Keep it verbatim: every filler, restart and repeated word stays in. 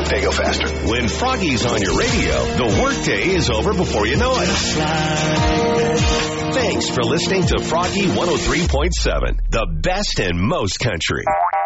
on Fago Faster. When Froggy's on your radio, the workday is over before you know it. Thanks for listening to Froggy one oh three point seven, the best and most country.